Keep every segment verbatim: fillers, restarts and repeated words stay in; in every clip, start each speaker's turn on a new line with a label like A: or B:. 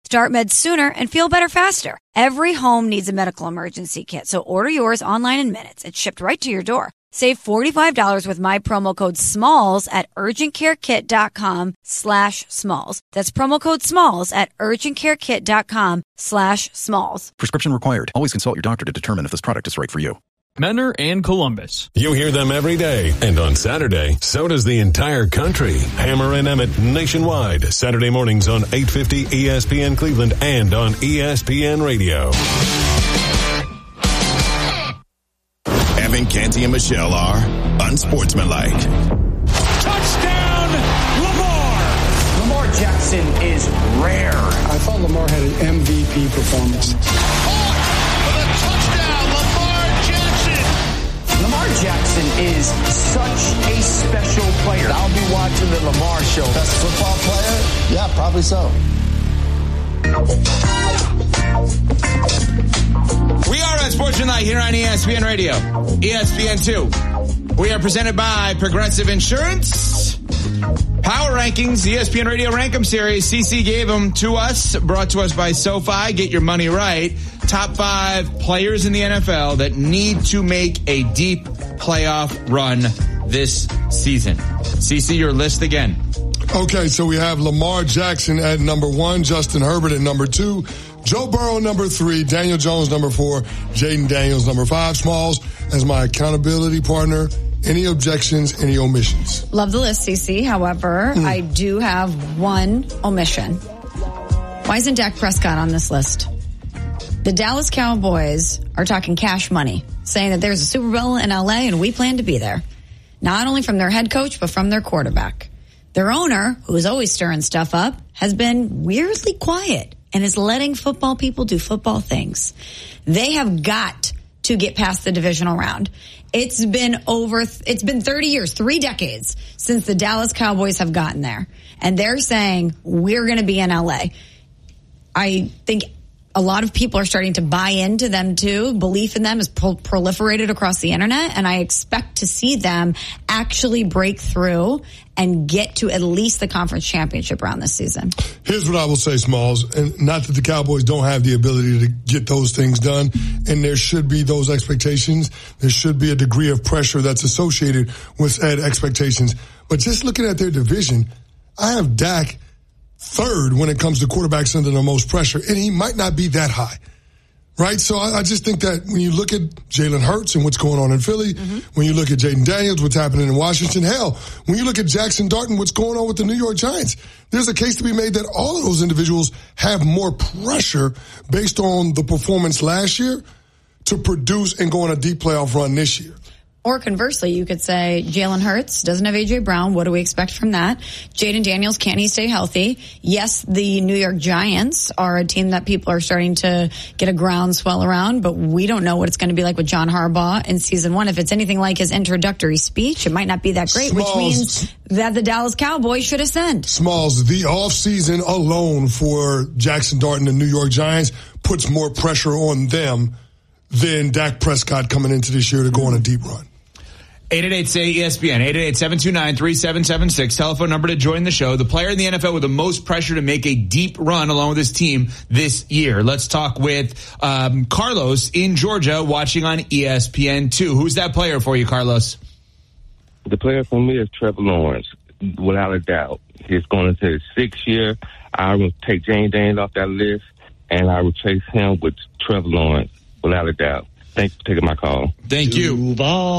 A: Start meds sooner and feel better faster. Every home needs a medical emergency kit, so order yours online in minutes. It's shipped right to your door. Save forty-five dollars with my promo code SMALLS at urgentcarekit.com slash smalls. That's promo code SMALLS at urgentcarekit.com slash smalls.
B: Prescription required. Always consult your doctor to determine if this product is right for you.
C: Menor and Columbus.
D: You hear them every day, and on Saturday, so does the entire country. Hammer and Emmett nationwide, Saturday mornings on eight fifty E S P N Cleveland and on E S P N Radio.
E: Evan, Canty, and Michelle are unsportsmanlike.
F: Touchdown, Lamar! Lamar Jackson is rare.
G: I thought Lamar had an M V P performance.
F: Lamar Jackson is such a special player.
H: I'll be watching the Lamar show.
I: Best football player? Yeah, probably so.
J: We are on Sports Night here on E S P N Radio, E S P N two. We are presented by Progressive Insurance. Power Rankings, E S P N Radio Rankem Series. C C gave them to us, brought to us by SoFi. Get your money right. Top five players in the N F L that need to make a deep playoff run this season. C C, your list again.
K: Okay, so we have Lamar Jackson at number one, Justin Herbert at number two, Joe Burrow number three, Daniel Jones number four, Jaden Daniels number five. Smalls as my accountability partner. Any objections, any omissions?
A: Love the list, C C. However, mm. I do have one omission. Why isn't Dak Prescott on this list? The Dallas Cowboys are talking cash money, saying that there's a Super Bowl in L A and we plan to be there. Not only from their head coach, but from their quarterback. Their owner, who is always stirring stuff up, has been weirdly quiet and is letting football people do football things. They have got to get past the divisional round. It's been over, it's been thirty years, three decades since the Dallas Cowboys have gotten there. And they're saying, we're going to be in L A. I think a lot of people are starting to buy into them too. Belief in them is pro- proliferated across the internet, and I expect to see them actually break through and get to at least the conference championship round this season.
K: Here's what I will say, Smalls, and not that the Cowboys don't have the ability to get those things done, and there should be those expectations. There should be a degree of pressure that's associated with said expectations. But just looking at their division, I have Dak third when it comes to quarterbacks under the most pressure, and he might not be that high, right? So I, I just think that when you look at Jalen Hurts and what's going on in Philly, mm-hmm. when you look at Jaden Daniels, what's happening in Washington, hell, when you look at Jackson Darton, what's going on with the New York Giants, there's a case to be made that all of those individuals have more pressure based on the performance last year to produce and go on a deep playoff run this year.
A: Or conversely, you could say Jalen Hurts doesn't have A J Brown. What do we expect from that? Jaden Daniels, can he stay healthy? Yes, the New York Giants are a team that people are starting to get a groundswell around, but we don't know what it's going to be like with John Harbaugh in season one. If it's anything like his introductory speech, it might not be that great, Smalls, which means that the Dallas Cowboys should ascend.
K: Smalls, the offseason alone for Jackson Darton and New York Giants puts more pressure on them than Dak Prescott coming into this year to go on a deep run.
J: eight eight eight, say E S P N, eight eight eight, seven two nine, three seven seven six, telephone number to join the show. The player in the N F L with the most pressure to make a deep run along with his team this year. Let's talk with um, Carlos in Georgia watching on E S P N two. Who's that player for you, Carlos?
L: The player for me is Trevor Lawrence, without a doubt. He's going into his sixth year. I will take Jaden Daniels off that list, and I will chase him with Trevor Lawrence, without a doubt. Thanks for taking my call.
J: Thank you.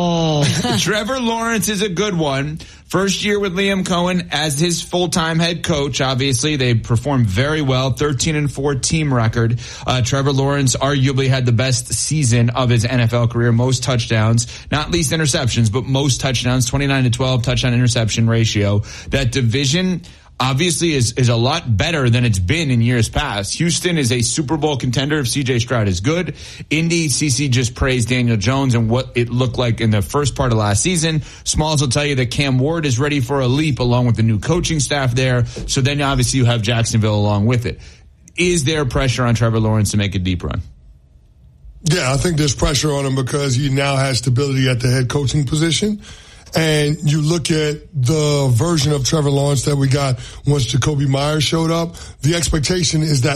J: Trevor Lawrence is a good one. First year with Liam Cohen as his full-time head coach. Obviously, they performed very well. thirteen and four team record. Uh, Trevor Lawrence arguably had the best season of his N F L career. Most touchdowns, not least interceptions, but most touchdowns. twenty-nine to twelve touchdown interception ratio. That division obviously is, is a lot better than it's been in years past. Houston is a Super Bowl contender if C J Stroud is good. Indy, C C just praised Daniel Jones and what it looked like in the first part of last season. Smalls will tell you that Cam Ward is ready for a leap along with the new coaching staff there. So then obviously you have Jacksonville along with it. Is there pressure on Trevor Lawrence to make a deep run?
K: Yeah, I think there's pressure on him because he now has stability at the head coaching position. And you look at the version of Trevor Lawrence that we got once Jacoby Myers showed up, the expectation is that